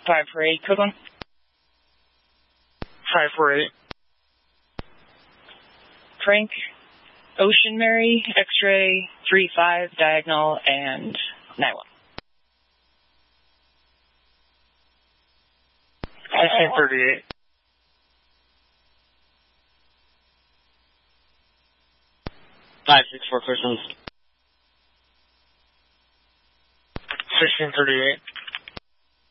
548, code 1. 548. Frank, Ocean Mary, X-ray, 35, diagonal, and 91. 1638. 564 persons. 1638.